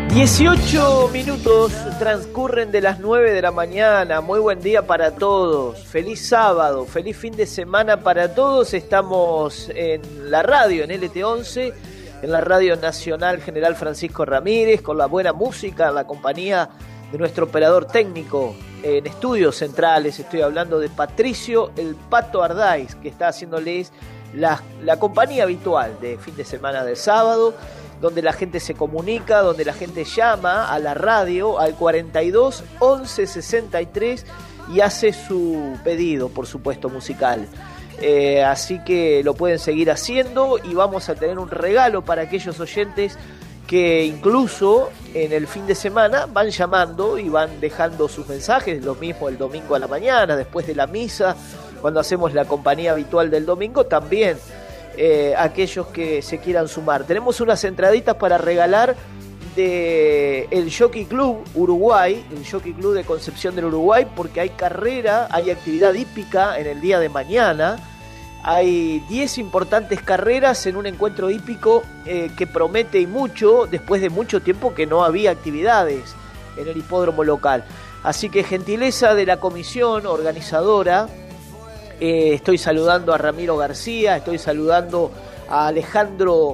18 minutos transcurren de las 9 de la mañana. Muy buen día para todos. Feliz sábado, feliz fin de semana para todos. Estamos en la radio, en LT11, en la Radio Nacional General Francisco Ramírez, con la buena música, la compañía de nuestro operador técnico en estudios centrales. Estoy hablando de Patricio El Pato Ardáiz, que está haciéndoles la compañía habitual de fin de semana del sábado, donde la gente se comunica, donde la gente llama a la radio al 42 11 63 y hace su pedido, por supuesto, musical. Así que lo pueden seguir haciendo y vamos a tener un regalo para aquellos oyentes que incluso en el fin de semana van llamando y van dejando sus mensajes. Lo mismo el domingo a la mañana, después de la misa, cuando hacemos la compañía habitual del domingo, también aquellos que se quieran sumar. Tenemos unas entraditas para regalar de el Jockey Club Uruguay, el Jockey Club de Concepción del Uruguay, porque hay carrera, hay actividad hípica en el día de mañana. Hay 10 importantes carreras en un encuentro hípico que promete y mucho, después de mucho tiempo que no había actividades en el hipódromo local. Así que gentileza de la comisión organizadora. Estoy saludando a Ramiro García, estoy saludando a Alejandro,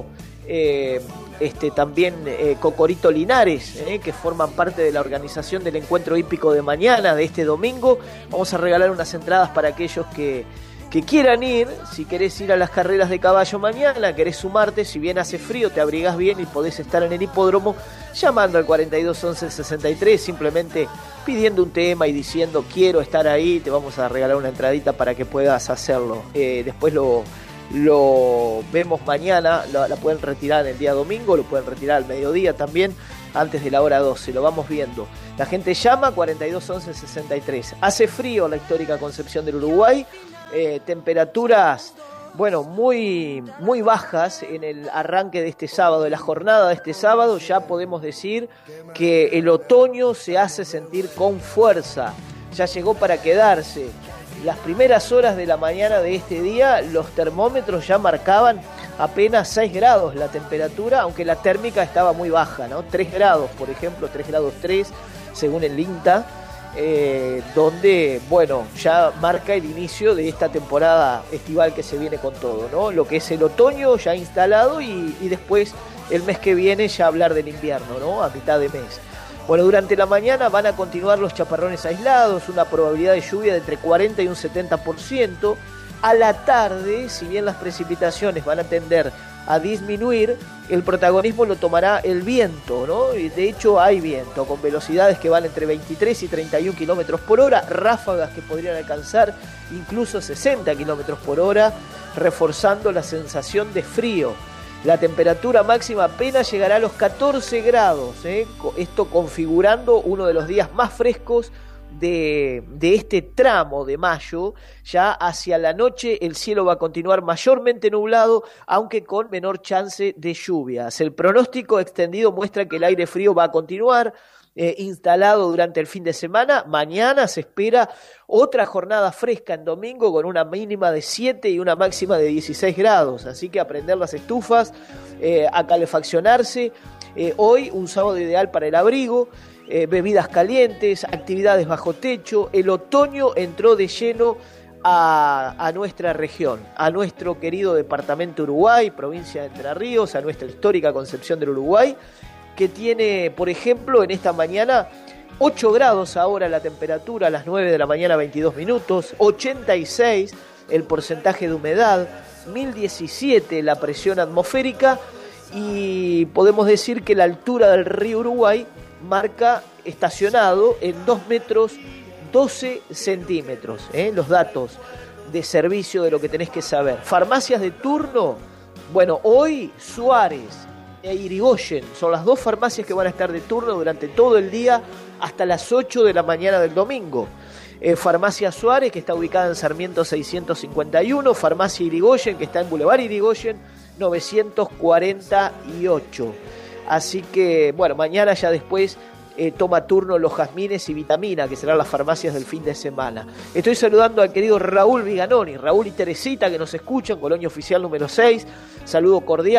también Cocorito Linares, que forman parte de la organización del encuentro hípico de mañana, de este domingo. Vamos a regalar unas entradas para aquellos que quieran ir. Si querés ir a las carreras de caballo mañana, querés sumarte, si bien hace frío, te abrigás bien y podés estar en el hipódromo, llamando al 42 11 63, simplemente pidiendo un tema y diciendo quiero estar ahí, te vamos a regalar una entradita para que puedas hacerlo. Después lo vemos mañana, la pueden retirar el día domingo, lo pueden retirar al mediodía también, antes de la hora 12, lo vamos viendo. La gente llama 42 11 63. Hace frío en la histórica Concepción del Uruguay, temperaturas, bueno, muy, muy bajas en el arranque de este sábado, de la jornada de este sábado. Ya podemos decir que el otoño se hace sentir con fuerza, ya llegó para quedarse. Las primeras horas de la mañana de este día, los termómetros ya marcaban apenas 6 grados la temperatura, aunque la térmica estaba muy baja, ¿no? 3 grados, por ejemplo, 3 grados 3, según el INTA, donde, bueno, ya marca el inicio de esta temporada estival que se viene con todo, ¿no? Lo que es el otoño ya instalado y después el mes que viene ya hablar del invierno, ¿no? A mitad de mes. Bueno, durante la mañana van a continuar los chaparrones aislados, una probabilidad de lluvia de entre 40 y un 70%. A la tarde, si bien las precipitaciones van a tender a disminuir, el protagonismo lo tomará el viento, ¿no? Y de hecho hay viento, con velocidades que van entre 23 y 31 kilómetros por hora, ráfagas que podrían alcanzar incluso 60 kilómetros por hora, reforzando la sensación de frío. La temperatura máxima apenas llegará a los 14 grados, esto configurando uno de los días más frescos de este tramo de mayo. Ya hacia la noche el cielo va a continuar mayormente nublado, aunque con menor chance de lluvias. El pronóstico extendido muestra que el aire frío va a continuar instalado durante el fin de semana. Mañana se espera otra jornada fresca en domingo, con una mínima de 7 y una máxima de 16 grados, así que a prender las estufas, a calefaccionarse. Hoy un sábado ideal para el abrigo, bebidas calientes, actividades bajo techo. El otoño entró de lleno a nuestra región, a nuestro querido departamento Uruguay, provincia de Entre Ríos, a nuestra histórica Concepción del Uruguay, que tiene, por ejemplo, en esta mañana 8 grados ahora la temperatura, a las 9 de la mañana 22 minutos, 86 el porcentaje de humedad, 1017 la presión atmosférica, y podemos decir que la altura del río Uruguay marca estacionado en 2 metros 12 centímetros, los datos de servicio de lo que tenés que saber. Farmacias de turno, bueno, hoy Suárez e Irigoyen son las 2 farmacias que van a estar de turno durante todo el día hasta las 8 de la mañana del domingo. Farmacia Suárez, que está ubicada en Sarmiento 651, Farmacia Irigoyen, que está en Boulevard Irigoyen 948. Así que, bueno, mañana ya después toma turno Los Jazmines y Vitamina, que serán las farmacias del fin de semana. Estoy saludando al querido Raúl Viganoni, Raúl y Teresita, que nos escuchan, Colonia Oficial número 6, saludo cordial.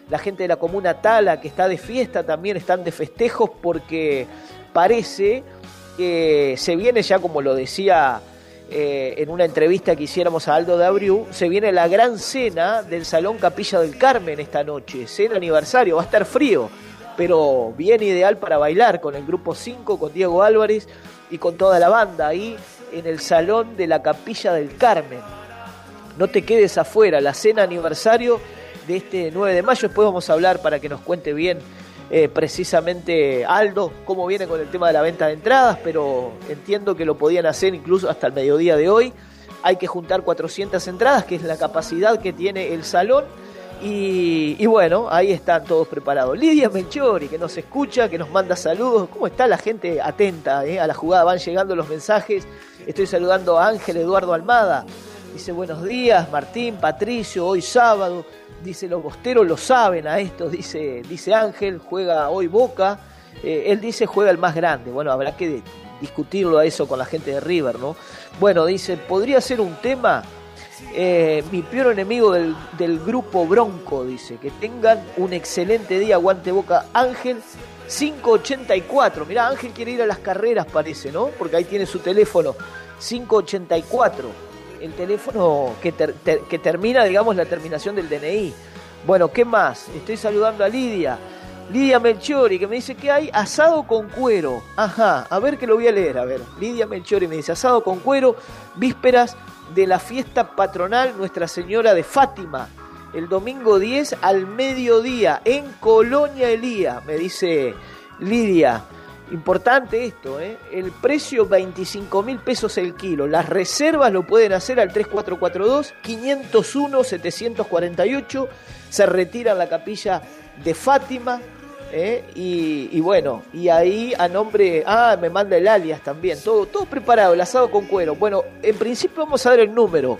la gente de la comuna Tala, que está de fiesta, también están de festejos, porque parece que se viene ya, como lo decía en una entrevista que hiciéramos a Aldo de Abreu, se viene la gran cena del Salón Capilla del Carmen esta noche, cena aniversario, va a estar frío, pero bien ideal para bailar con el grupo 5, con Diego Álvarez y con toda la banda ahí en el Salón de la Capilla del Carmen. No te quedes afuera, la cena aniversario de este 9 de mayo, después vamos a hablar para que nos cuente bien precisamente Aldo cómo viene con el tema de la venta de entradas, pero entiendo que lo podían hacer incluso hasta el mediodía de hoy. Hay que juntar 400 entradas, que es la capacidad que tiene el salón, y bueno, ahí están todos preparados. Lidia Melchiori, que nos escucha, que nos manda saludos. ¿Cómo está la gente atenta a la jugada? Van llegando los mensajes. Estoy saludando a Ángel Eduardo Almada, dice buenos días Martín, Patricio, hoy sábado. Dice, los bosteros lo saben a esto, dice Ángel, juega hoy Boca. Él dice, juega el más grande. Bueno, habrá que discutirlo a eso con la gente de River, ¿no? Bueno, dice, podría ser un tema, mi peor enemigo del grupo Bronco, dice, que tengan un excelente día, aguante Boca. Ángel 584, mirá, Ángel quiere ir a las carreras, parece, ¿no? Porque ahí tiene su teléfono, 584. El teléfono que termina, digamos, la terminación del DNI. Bueno, ¿qué más? Estoy saludando a Lidia Melchiori, que me dice que hay asado con cuero. Ajá, a ver que lo voy a leer, a ver. Lidia Melchiori me dice, asado con cuero, vísperas de la fiesta patronal Nuestra Señora de Fátima, el domingo 10 al mediodía, en Colonia Elía, me dice Lidia. Importante esto, el precio 25.000 pesos el kilo. Las reservas lo pueden hacer al 3442-501-748. Se retira en la capilla de Fátima. Y bueno, y ahí a nombre... me manda el alias también. Todo preparado, el asado con cuero. Bueno, en principio vamos a ver el número.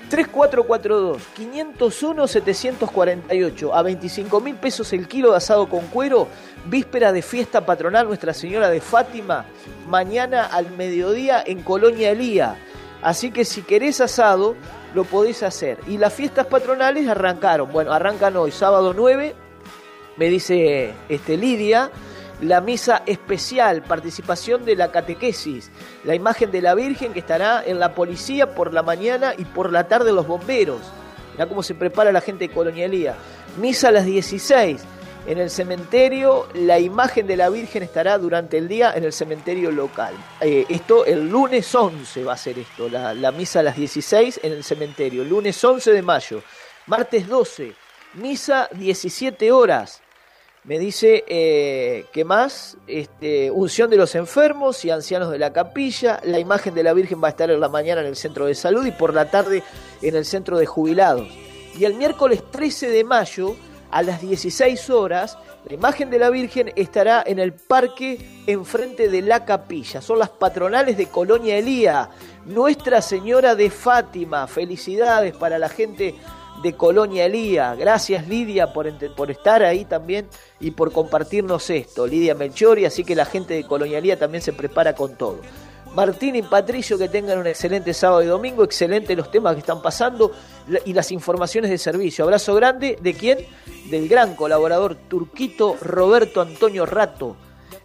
3442-501-748. A 25.000 pesos el kilo de asado con cuero. Víspera de fiesta patronal Nuestra Señora de Fátima. Mañana al mediodía en Colonia Elía. Así que si querés asado, lo podés hacer. Y las fiestas patronales arrancaron. Bueno, arrancan hoy, sábado 9. Me dice Lidia. La misa especial, participación de la catequesis, la imagen de la Virgen que estará en la policía por la mañana y por la tarde los bomberos. Mirá cómo se prepara la gente de Colonia Elía. Misa a las 16 en el cementerio, la imagen de la Virgen estará durante el día en el cementerio local. Esto el lunes 11 va a ser esto, la misa a las 16 en el cementerio, lunes 11 de mayo. Martes 12, misa 17 horas. Me dice, ¿qué más? Unción de los enfermos y ancianos de la capilla. La imagen de la Virgen va a estar en la mañana en el centro de salud y por la tarde en el centro de jubilados. Y el miércoles 13 de mayo, a las 16 horas, la imagen de la Virgen estará en el parque enfrente de la capilla. Son las patronales de Colonia Elía, Nuestra Señora de Fátima. Felicidades para la gente de Colonia Elía. Gracias Lidia por estar ahí también y por compartirnos esto, Lidia Melchiori, así que la gente de Colonia Elía también se prepara con todo. Martín y Patricio, que tengan un excelente sábado y domingo, excelente los temas que están pasando y las informaciones de servicio. Abrazo grande, ¿de quién? Del gran colaborador Turquito Roberto Antonio Rato.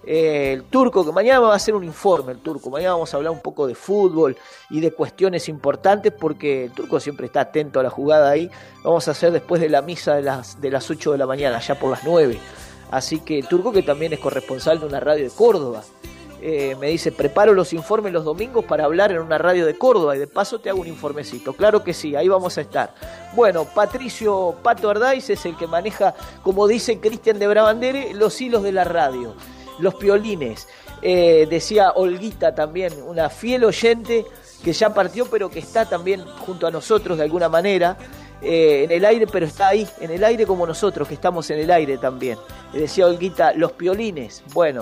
El Turco, que mañana va a hacer un informe, mañana vamos a hablar un poco de fútbol y de cuestiones importantes, porque el Turco siempre está atento a la jugada ahí. Vamos a hacer después de la misa de las 8 de la mañana, ya por las 9. Así que el Turco, que también es corresponsal de una radio de Córdoba, me dice, preparo los informes los domingos para hablar en una radio de Córdoba y de paso te hago un informecito. Claro que sí, ahí vamos a estar. Bueno, Patricio Pato Ardáiz es el que maneja, como dice Cristian de Brabandere, los hilos de la radio, los piolines. Decía Olguita también, una fiel oyente que ya partió pero que está también junto a nosotros de alguna manera, en el aire, pero está ahí, en el aire como nosotros, que estamos en el aire también. Decía Olguita, los piolines. Bueno,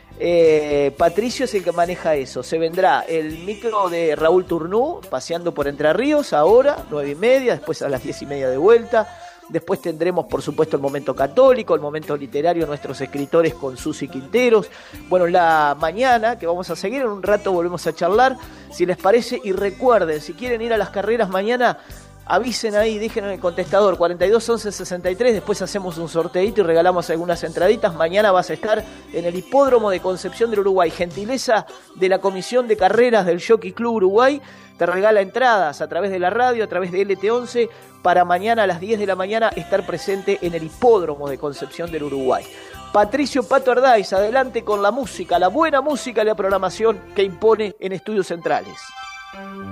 Patricio es el que maneja eso. Se vendrá el micro de Raúl Turnú paseando por Entre Ríos ahora, 9:30, después a las 10:30 de vuelta. Después tendremos, por supuesto, el momento católico, el momento literario, nuestros escritores con Susi Quinteros. Bueno, la mañana, que vamos a seguir, en un rato volvemos a charlar, si les parece. Y recuerden, si quieren ir a las carreras mañana, avisen ahí, dejen en el contestador 42 11 63, después hacemos un sorteito y regalamos algunas entraditas. Mañana vas a estar en el Hipódromo de Concepción del Uruguay, gentileza de la Comisión de Carreras del Jockey Club Uruguay, te regala entradas a través de la radio, a través de LT11, para mañana a las 10 de la mañana estar presente en el Hipódromo de Concepción del Uruguay. Patricio Pato Ardáiz, adelante con la música, la buena música y la programación que impone en Estudios Centrales.